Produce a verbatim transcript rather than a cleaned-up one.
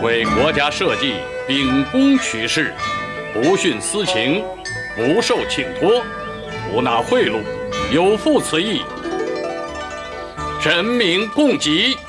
为国家社稷秉公取事，不徇私情，不受请托，不纳贿赂，有负此意，臣民共济。